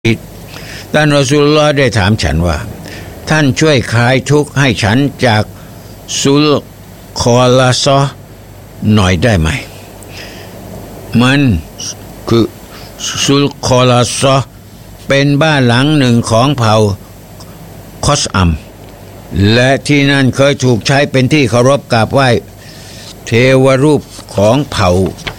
ท่านรอซูลุลลอฮ์ได้ถามฉันว่าท่านช่วยคลายทุกข์ให้ฉันจากซุลคอลาซอหน่อยได้ไหมมันคือซุลคอลาซอเป็นบ้านหลังหนึ่งของเผ่าคอสอัมและที่นั่นเคยถูกใช้เป็นที่เคารพกราบไหว้เทวรูปของเผ่า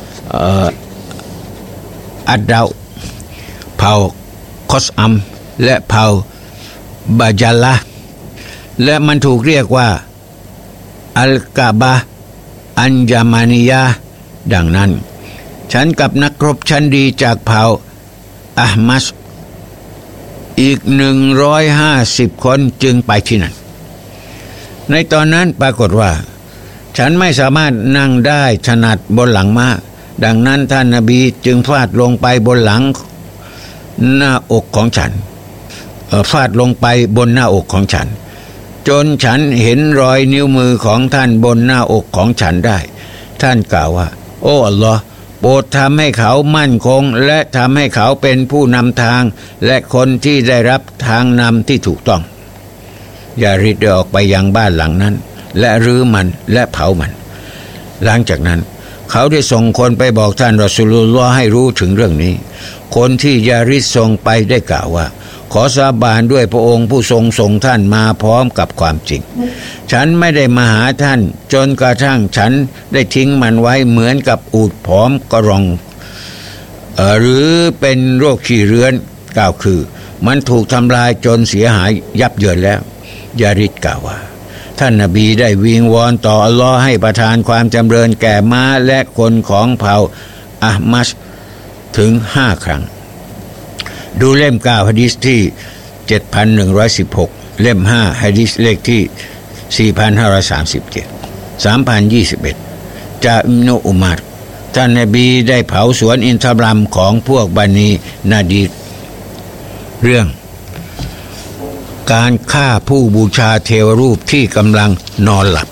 อัดดาวเผ่าคอสอัมและเผ่าบาจาลาและมันถูกเรียกว่าอัลกาบะอัญญามานียาดังนั้นฉันกับนักรบชั้นดีจากเผ่าอะห์มัสอีก150 คนจึงไปที่นั่นในตอนนั้นปรากฏว่าฉันไม่สามารถนั่งได้ถนัดบนหลังม้าดังนั้นท่านนบีจึงฟาดลงไปบนหลังหน้าอกของฉันฟาดลงไปบนหน้าอกของฉันจนฉันเห็นรอยนิ้วมือของท่านบนหน้าอกของฉันได้ท่านกล่าวว่าโอ้อัลลอฮ์โปรดทำให้เขามั่นคงและทำให้เขาเป็นผู้นำทางและคนที่ได้รับทางนำที่ถูกต้องยาริดได้ออกไปยังบ้านหลังนั้นและรื้อมันและเผามันหลังจากนั้นเขาได้ส่งคนไปบอกท่านรอซูลุลลอฮ์ให้รู้ถึงเรื่องนี้คนที่ยาริดส่งไปได้กล่าวว่าขอสาบานด้วยพระองค์ผู้ทรงส่งท่านมาพร้อมกับความจริงฉันไม่ได้มาหาท่านจนกระทั่งฉันได้ทิ้งมันไว้เหมือนกับอูฐผอมกระรองหรือเป็นโรคขี้เรื้อนกล่าวคือมันถูกทำลายจนเสียหายยับเยินแล้วยาริดกล่าวว่าท่านนบีได้วิงวอนต่ออัลลอฮ์ให้ประทานความจำเริญแก่ม้าและคนของเผ่าอะห์มัสถึง5 ครั้งดูเล่ม9หะดีษที่ 7,116 เล่ม5หะดีษเลขที่ 4,537 3,021 จากอิบนุอุมัรท่านนบีได้เผาสวนอินทผลัมของพวกบันีนาดีรเรื่องการฆ่าผู้บูชาเทวรูปที่กำลังนอนหลับ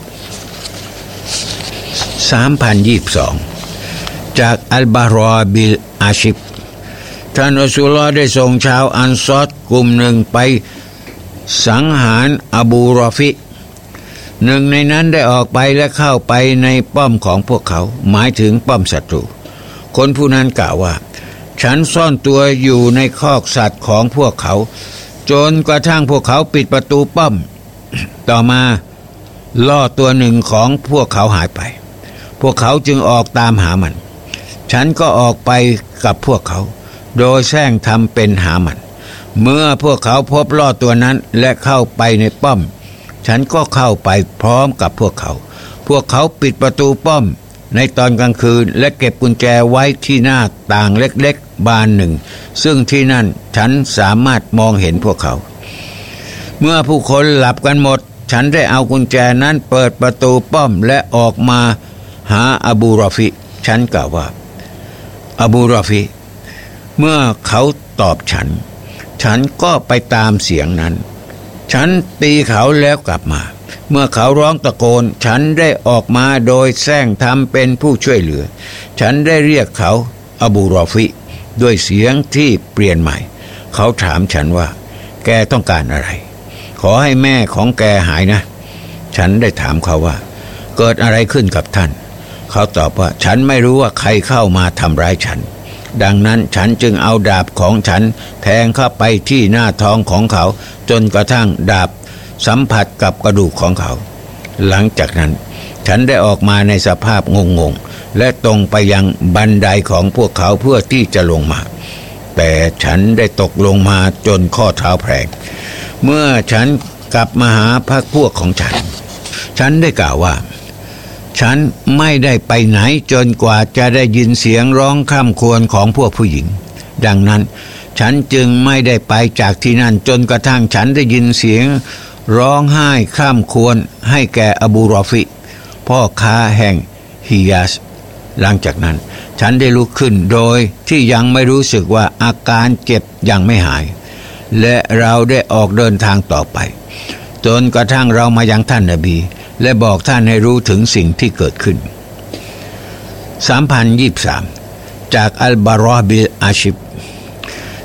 3,022 จากอัลบารอบิลอาชิบท่านรอซูลุลลอฮ์ได้ส่งชาวอันซอรกลุ่มหนึ่งไปสังหารอบูรอฟิหนึ่งในนั้นได้ออกไปและเข้าไปในป้อมของพวกเขาหมายถึงป้อมศัตรูคนผู้นั้นกล่าวว่าฉันซ่อนตัวอยู่ในคอกสัตว์ของพวกเขาจนกระทั่งพวกเขาปิดประตูป้อมต่อมาล่อตัวหนึ่งของพวกเขาหายไปพวกเขาจึงออกตามหามันฉันก็ออกไปกับพวกเขาโดยแซงทำเป็นหามันเมื่อพวกเขาพบล่อตัวนั้นและเข้าไปในป้อมฉันก็เข้าไปพร้อมกับพวกเขาปิดประตูป้อมในตอนกลางคืนและเก็บกุญแจไว้ที่หน้าต่างเล็กๆบานหนึ่งซึ่งที่นั่นฉันสามารถมองเห็นพวกเขาเมื่อผู้คนหลับกันหมดฉันได้เอากุญแจนั้นเปิดประตูป้อมและออกมาหาอบูรอฟิฉันกล่าวว่าอบูรอฟิเมื่อเขาตอบฉันก็ไปตามเสียงนั้นฉันตีเขาแล้วกลับมาเมื่อเขาร้องตะโกนฉันได้ออกมาโดยแซงทำเป็นผู้ช่วยเหลือฉันได้เรียกเขาอบูรอฟิด้วยเสียงที่เปลี่ยนใหม่เขาถามฉันว่าแกต้องการอะไรขอให้แม่ของแกหายนะฉันได้ถามเขาว่าเกิดอะไรขึ้นกับท่านเขาตอบว่าฉันไม่รู้ว่าใครเข้ามาทำร้ายฉันดังนั้นฉันจึงเอาดาบของฉันแทงเข้าไปที่หน้าท้องของเขาจนกระทั่งดาบสัมผัสกับกระดูกของเขาหลังจากนั้นฉันได้ออกมาในสภาพงงๆและตรงไปยังบันไดของพวกเขาเพื่อที่จะลงมาแต่ฉันได้ตกลงมาจนข้อเท้าแผลงเมื่อฉันกลับมาหาพรรคพวกของฉันได้กล่าวว่าฉันไม่ได้ไปไหนจนกว่าจะได้ยินเสียงร้องคร่ำครวญของพวกผู้หญิงดังนั้นฉันจึงไม่ได้ไปจากที่นั่นจนกระทั่งฉันได้ยินเสียงร้องไห้คร่ำครวญให้แก่อบูรอฟิพ่อค้าแห่งฮิยาสหลังจากนั้นฉันได้ลุกขึ้นโดยที่ยังไม่รู้สึกว่าอาการเจ็บยังไม่หายและเราได้ออกเดินทางต่อไปจนกระทั่งเรามายังท่านนบีและบอกท่านให้รู้ถึงสิ่งที่เกิดขึ้น 3,023 จากอัลบารอบิลอาชิบ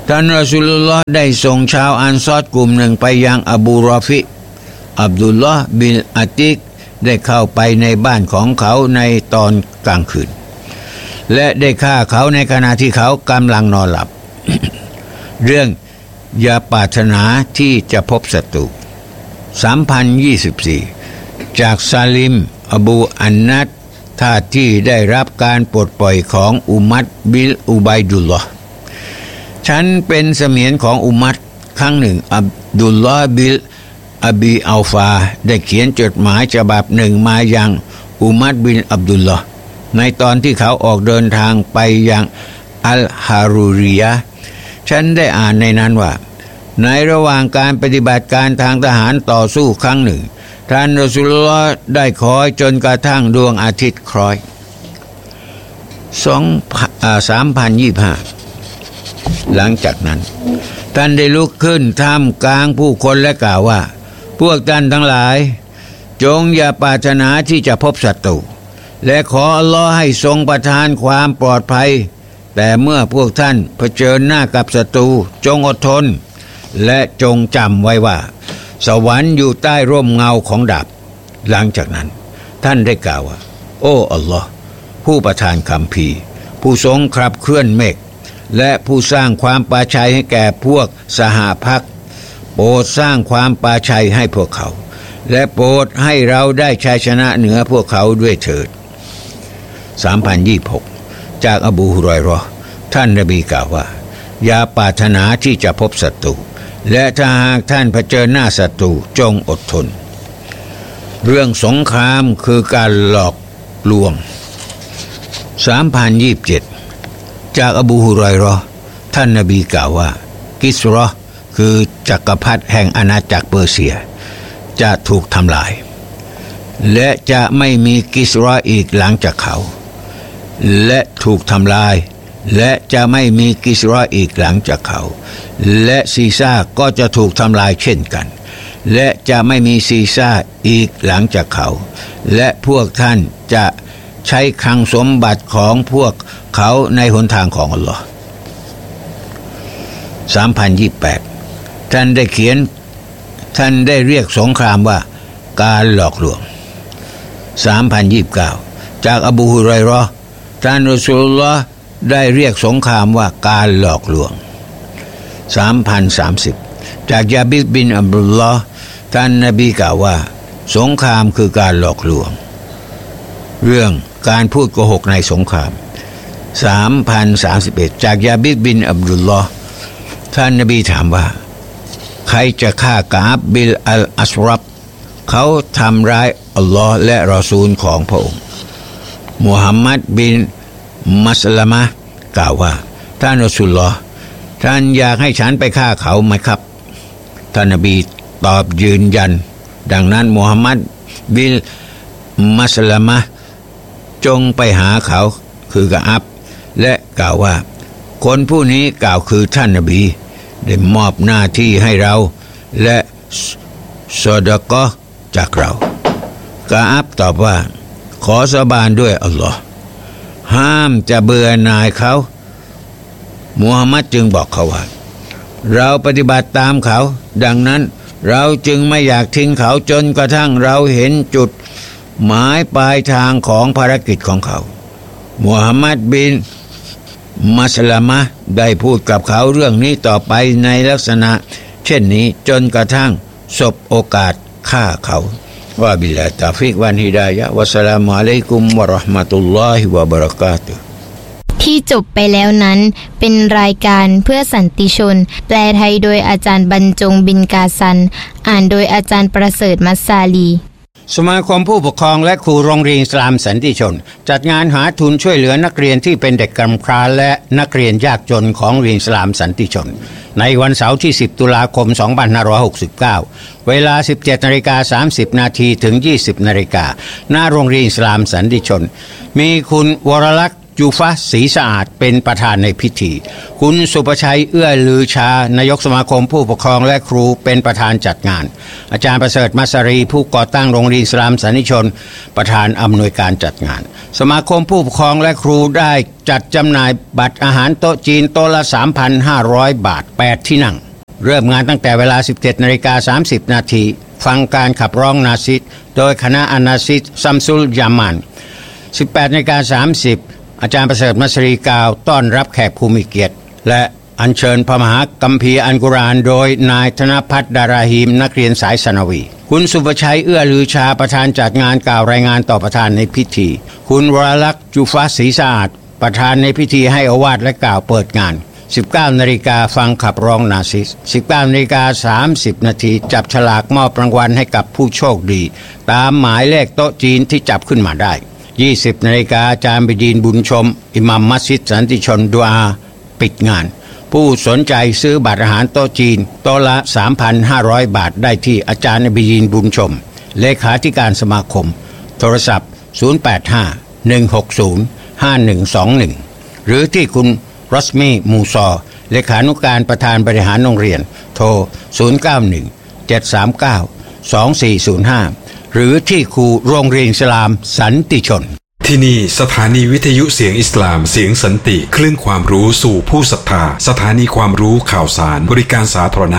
ท่านรอซูลุลลอฮ์ได้ส่งชาวอันซอรกลุ่มหนึ่งไปยังอบูรอฟิอับดุลลอฮ์บินอาติกได้เข้าไปในบ้านของเขาในตอนกลางคืนและได้ฆ่าเขาในขณะที่เขากำลังนอนหลับ เรื่องอย่าปรารถนาที่จะพบศัตรู 3,024 จากซาลิมอบูอันนัดท่าที่ได้รับการปลดปล่อยของอุมัดบิลอุบัยดุลลอฮ์ฉันเป็นเสมียนของอุมัดครั้งหนึ่งอับดุลลอฮ์บิลอบีอัลฟาได้เขียนจดหมายฉบับหนึ่งมายังอุมัดบินอับดุลลอฮ์ในตอนที่เขาออกเดินทางไปยังอัลฮารูริยะฉันได้อ่านในนั้นว่าในระหว่างการปฏิบัติการทางทหารต่อสู้ครั้งหนึ่งท่านรอซูลุลลอฮ์ได้คอยจนกระทั่งดวงอาทิตย์คล้อย 3,025 หลังจากนั้นท่านได้ลุกขึ้นท่ามกลางผู้คนและกล่าวว่าพวกท่านทั้งหลายจงอย่าปรารถนาที่จะพบศัตรูและขออัลลอฮ์ให้ทรงประทานความปลอดภัยแต่เมื่อพวกท่านเผชิญหน้ากับศัตรูจงอดทนและจงจำไว้ว่าสวรรค์อยู่ใต้ร่มเงาของดาบหลังจากนั้นท่านได้กล่าวว่าโอ้อัลลอฮ์ผู้ประทานคัมภีร์ผู้ทรงขับเคลื่อนเมฆและผู้สร้างความปราชัยให้แก่พวกสหพรรคโปรดสร้างความปราชัยให้พวกเขาและโปรดให้เราได้ชัยชนะเหนือพวกเขาด้วยเถิด 3,026 จากอบูฮุรอยเราะห์ท่านนบีกล่าวว่าอย่าปรารถนาที่จะพบศัตรูและถ้าหากท่านเผชิญหน้าศัตรูจงอดทนเรื่องสงครามคือการหลอกลวง 3,027 จากอบูฮุรอยเราะห์ท่านนบีกล่าวว่ากิสรอคือจักรพรรดิแห่งอาณาจักรเปอร์เซียจะถูกทำลายและจะไม่มีกิสรออีกหลังจากเขาและถูกทำลายและจะไม่มีกิสรออีกหลังจากเขาและซีซ่าก็จะถูกทำลายเช่นกันและจะไม่มีซีซ่าอีกหลังจากเขาและพวกท่านจะใช้คลังสมบัติของพวกเขาในหนทางของอัลลอฮ์ 3,028 ท่านได้เรียกสงครามว่าการหลอกลวง 3,029 จากอบูฮุรอยเราะห์ท่านรอซูลุลลอฮ์ได้เรียกสงครามว่าการหลอกลวง 3,030 จากยาบิรบินอับดุลลอฮ์ท่านนบีกล่าวว่าสงครามคือการหลอกลวงเรื่องการพูดโกหกในสงคราม 3,031 จากยาบิรบินอับดุลลอฮ์ท่านนบีถามว่าใครจะฆ่ากาบบิลอัลอัสรับเขาทำร้ายอัลลอฮ์และรอซูลของพระองค์มุฮัมมัดบินมัสลามะกล่าวว่าท่านรอซูลุลลอฮ์ท่านอยากให้ฉันไปฆ่าเขาไหมครับท่านนบีตอบยืนยันดังนั้นมุฮัมมัดบินมัสลามะจงไปหาเขาคือกะอับและกล่าวว่าคนผู้นี้กล่าวคือท่านนบีได้มอบหน้าที่ให้เราและซอดะกอฮ์จากเรากะอับตอบว่าขอสาบานด้วยอัลลอฮ์ห้ามจะเบื่อหน่ายเขามุฮัมมัดจึงบอกเขาว่าเราปฏิบัติตามเขาดังนั้นเราจึงไม่อยากทิ้งเขาจนกระทั่งเราเห็นจุดหมายปลายทางของภารกิจของเขามุฮัมมัดบินมัสลามะได้พูดกับเขาเรื่องนี้ต่อไปในลักษณะเช่นนี้จนกระทั่งสบโอกาสฆ่าเขาว่าบิลลาฮิตอฟิกวันฮิดายะฮ์วะสลามุอะลัยกุมวะเราะห์มะตุลลอฮิวะบะเราะกาตุฮ์ที่จบไปแล้วนั้นเป็นรายการเพื่อสันติชนแปลไทยโดยอาจารย์บรรจงบินกาซันอ่านโดยอาจารย์ประเสริฐมัสซาลีสมาคมผู้ปกครองและครูโรงเรียนอิสลามสันติชนจัดงานหาทุนช่วยเหลือนักเรียนที่เป็นเด็กกำพร้าและนักเรียนยากจนของโรงเรียนอิสลามสันติชนในวันเสาร์ที่10ตุลาคม2569เวลา 17:30 น.ถึง 20:00 น.ณโรงเรียนอิสลามสันติชนมีคุณวรลักษณ์จูฟะศรีสะอาดเป็นประธานในพิธีคุณสุประชัยเอื้อลือชานายกสมาคมผู้ปกครองและครูเป็นประธานจัดงานอาจารย์ประเสริฐมัสรีผู้ก่อตั้งโรงเรียนอิสลามสันนิชนประธานอำนวยการจัดงานสมาคมผู้ปกครองและครูได้จัดจำหน่ายบัตรอาหารโต๊ะจีนโต๊ะละ 3,500 บาท8ที่นั่งเริ่มงานตั้งแต่เวลา 17:30 น.ฟังการขับร้องนาซิดโดยคณะอานาซิดซัมซุลยามาน 18:30 อาจารย์ประเสริฐมัสรีกล่าวต้อนรับแขกผู้มีเกียรติและอัญเชิญพระมหาคัมภีร์อัลกุรอานโดยนายธนภัทรดาราฮีมนักเรียนสายสนวีคุณสุภชัยเอื้อลือชาประธานจัดงานกล่าวรายงานต่อประธานในพิธีคุณวรลักษณ์จูฟะศรีสะอาดประธานในพิธีให้โอวาทและกล่าวเปิดงาน 19 นาฬิกาฟังขับร้องนาซิส 19 นาฬิกา 30 นาทีจับฉลากมอบรางวัลให้กับผู้โชคดีตามหมายเลขโต๊ะจีนที่จับขึ้นมาได้ 20 นาฬิกาอาจารย์บิดีนบุญชมอิหมัมมัสยิดสันติชนดุอาปิดงานผู้สนใจซื้อบัตรอาหารโต๊ะจีนโต๊ะละ 3,500 บาทได้ที่อาจารย์บิดีนบุญชมเลขาธิการสมาคมโทรศัพท์ 085-160-5121 หรือที่คุณรัสมีมูซอเลขานุการประธานบริหารโรงเรียนโทร 091-739-2405 หรือที่ครูโรงเรียนอิสลามสันติชนที่นี่สถานีวิทยุเสียงอิสลามเสียงสันติคลื่นความรู้สู่ผู้ศรัทธาสถานีความรู้ข่าวสารบริการสาธารณะ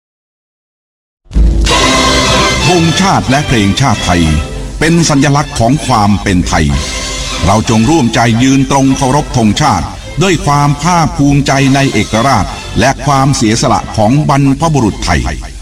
ธงชาติและเพลงชาติไทยเป็นสัญลักษณ์ของความเป็นไทยเราจงร่วมใจยืนตรงเคารพธงชาติด้วยความภาคภูมิใจในเอกราชและความเสียสละของบรรพบุรุษไทย